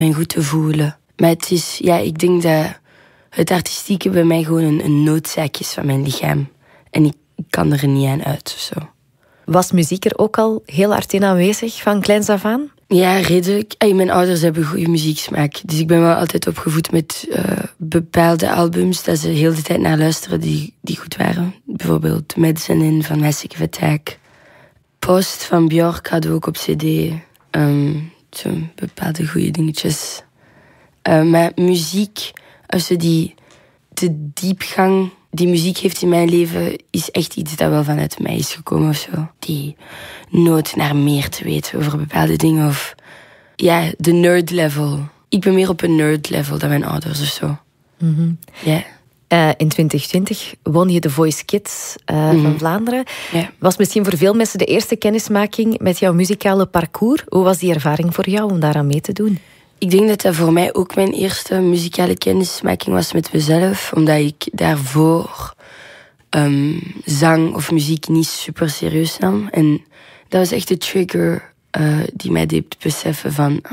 en goed te voelen. Maar het is, ik denk dat het artistieke bij mij gewoon een noodzaak is van mijn lichaam. En ik kan er niet aan uit of zo. Was muziek er ook al heel hard in aanwezig van kleins af aan? Ja, redelijk. Mijn ouders hebben goede muzieksmaak. Dus ik ben wel altijd opgevoed met bepaalde albums dat ze heel de tijd naar luisteren die goed waren. Bijvoorbeeld Medicine In van Massive Attack. Post van Björk hadden we ook op cd. Zo'n bepaalde goede dingetjes. Maar muziek, als de diepgang die muziek heeft in mijn leven, is echt iets dat wel vanuit mij is gekomen of zo. Die nood naar meer te weten over bepaalde dingen. Of de nerd level. Ik ben meer op een nerd level dan mijn ouders of zo. Mm-hmm. Yeah. In 2020 won je The Voice Kids van Vlaanderen. Yeah. Was misschien voor veel mensen de eerste kennismaking met jouw muzikale parcours. Hoe was die ervaring voor jou om daaraan mee te doen? Ik denk dat dat voor mij ook mijn eerste muzikale kennismaking was met mezelf. Omdat ik daarvoor zang of muziek niet super serieus nam. En dat was echt de trigger die mij deed beseffen van...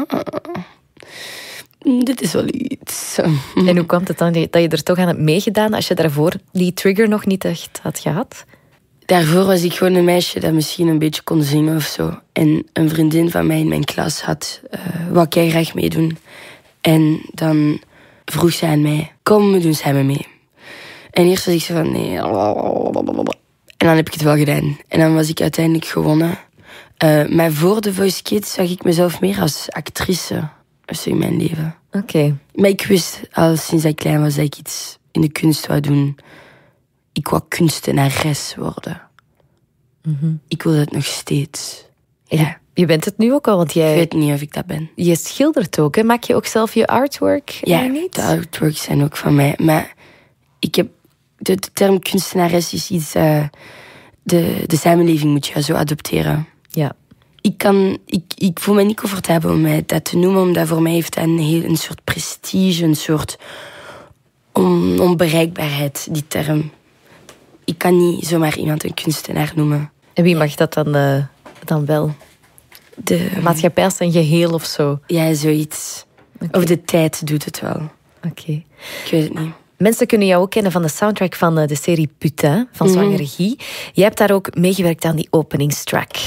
dit is wel iets. En hoe kwam het dan dat je er toch aan hebt meegedaan als je daarvoor die trigger nog niet echt had gehad? Daarvoor was ik gewoon een meisje dat misschien een beetje kon zingen of zo. En een vriendin van mij in mijn klas wou ik graag meedoen. En dan vroeg zij aan mij, kom, we doen samen mee. En eerst was ik zo van, nee. En dan heb ik het wel gedaan. En dan was ik uiteindelijk gewonnen. Maar voor The Voice Kids zag ik mezelf meer als actrice in mijn leven. Oké. Maar ik wist al sinds ik klein was dat ik iets in de kunst wou doen. Ik wou kunstenares worden. Mm-hmm. Ik wil dat nog steeds. Ja. Je bent het nu ook al, want jij... Ik weet niet of ik dat ben. Je schildert ook, hè? Maak je ook zelf je artwork? Ja, niet? de artworks zijn ook van mij. Maar ik heb... De term kunstenares is iets... de samenleving moet je zo adopteren. Ja. Ik voel me niet comfortabel om mij dat te noemen, omdat voor mij heeft dat een soort prestige, een soort onbereikbaarheid, die term. Ik kan niet zomaar iemand een kunstenaar noemen. En wie mag dat dan wel? De maatschappij als een geheel of zo? Ja, zoiets. Okay. Of de tijd doet het wel. Oké. Ik weet het niet. Mensen kunnen jou ook kennen van de soundtrack van de serie Putain, van Zwange Regie. Jij hebt daar ook meegewerkt aan die openingstrack.